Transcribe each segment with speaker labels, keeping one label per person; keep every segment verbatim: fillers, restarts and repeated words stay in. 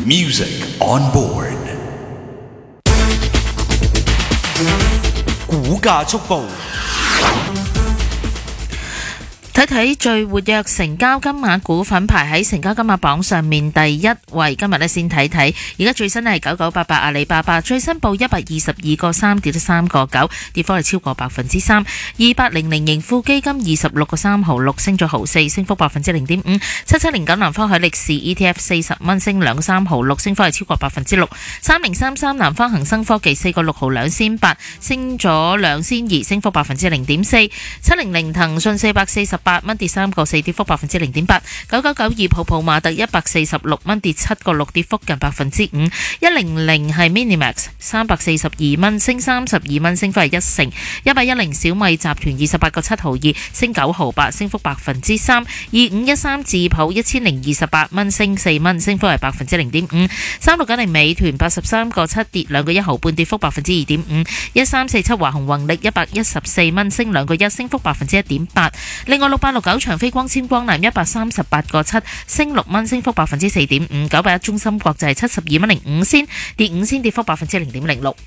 Speaker 1: Music on board。股價速報。
Speaker 2: 睇睇最活躍成交金額股份排喺成交金額榜上面第一位，今日咧先睇睇，而家最新係九九八八阿里巴巴，最新報一百二十二個三，跌咗三個九，跌幅係超過百分之三。二八零零盈富基金二十六個三毫六，升咗毫四，升幅百分之零點五。七七零九南方海力士 E T F 四十蚊，升兩個三毫六，升幅係超過百分之六。三零三三南方恒生科技四個六毫兩仙八，升咗兩仙二，升幅百分之零點四。七零零騰訊四百四十八蚊，跌三個四，跌幅百分之零點八。九九九二泡泡瑪特一百四十六蚊，跌七個六，跌幅近百分之五。一零零係 Minimax 三百四十二蚊，升三十二蚊，升幅係一成。一八一零小米集團二十八個七毫二，升九毫八，升幅百分之三。二五一三智普一千零二十八蚊，升四蚊，升幅係百分之零點五。三六九零美團八十三個七，跌兩個一毫半，跌幅百分之二點五。一三四七華虹宏力一百一十四蚊，升兩個一，升幅百分之一點八。另外六八六九長飛光纖光纜一百三十八個七，升六蚊，升幅百分之四點五。九八一中芯國際七十二蚊零五仙，跌五仙，跌幅百分之零點零六。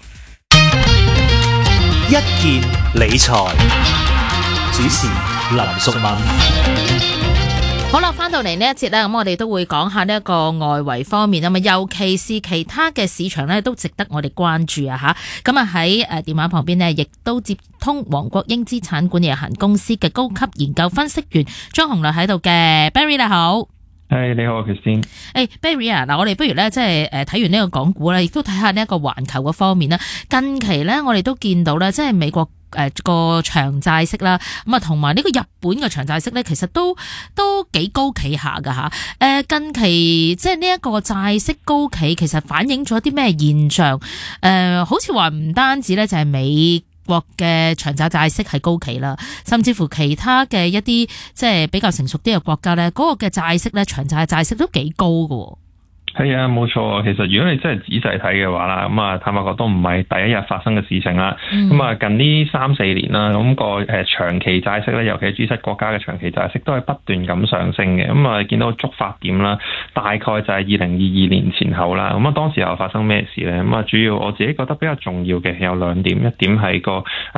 Speaker 3: 一件理財主持林淑敏。
Speaker 2: 好啦，翻到嚟呢一節呢，咁我哋都會講下呢一個外圍方面啊嘛，尤其是其他嘅市場呢，都值得我哋關注啊吓。咁啊喺誒電話旁邊呢，亦都接通黃國英資產管理有限公司嘅高級研究分析員張紅雷喺度嘅 Barry 你好。
Speaker 4: 誒、hey, 你好 Christine。
Speaker 2: 誒 Barry 啊，嗱我哋不如咧即係誒睇完呢個港股咧，亦都睇下呢一個環球嘅方面啦。近期咧我哋都見到咧，即係美國誒個長債息啦，咁啊同埋呢個日本嘅長債息咧，其實都都幾高企下噶吓。誒近期即係呢一個債息高企，其實反映咗啲咩現象？誒好似話唔單止咧，就係美國嘅長債債息係高企啦，甚至乎其他嘅一啲即係比較成熟啲嘅國家咧，嗰個嘅債息咧，長債債息都幾高㗎。
Speaker 4: 係啊，冇錯。其實如果你真係仔細睇嘅話啦，咁啊坦白講都唔係第一日發生嘅事情啦。咁啊、嗯、近呢三四年啦，咁、那個誒長期債息咧，尤其係 G 七國家嘅長期債息都係不斷咁上升嘅。咁啊見到觸發點啦，大概就係二零二二年前後啦。咁啊當時又發生咩事咧？咁啊主要我自己覺得比較重要嘅有兩點，一點係個